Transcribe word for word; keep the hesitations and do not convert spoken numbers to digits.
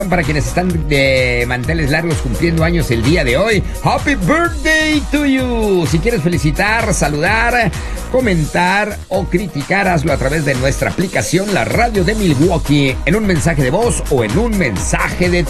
Para quienes están de manteles largos cumpliendo años el día de hoy, Happy Birthday to you. Si quieres felicitar, saludar, comentar o criticar, hazlo a través de nuestra aplicación La Radio de Milwaukee, en un mensaje de voz o en un mensaje de